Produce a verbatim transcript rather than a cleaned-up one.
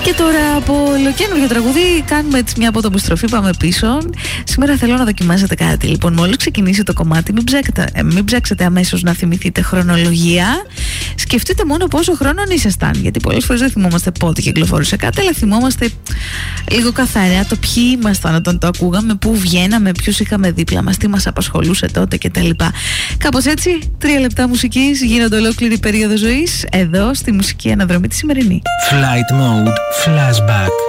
Και τώρα από ολοκαίνουργιο τραγούδι κάνουμε έτσι μια απότομη πάμε πίσω. Σήμερα θέλω να δοκιμάσετε κάτι. Λοιπόν, μόλις ξεκινήσει το κομμάτι, μην ψάξετε, μην ψάξετε αμέσως να θυμηθείτε χρονολογία. Σκεφτείτε μόνο πόσο χρόνο ήσασταν. Γιατί πολλές φορές δεν θυμόμαστε πότε κυκλοφόρησε κάτι, αλλά θυμόμαστε λίγο καθαρά το ποιοι ήμασταν όταν το ακούγαμε, πού βγαίναμε, ποιους είχαμε δίπλα μας, τι μας απασχολούσε τότε κτλ. Κάπως έτσι, τρία λεπτά μουσικής γίνονται ολόκληρη περίοδο ζωής εδώ στη μουσική αναδρομή τη σημερινή. Flight Mode Flashback.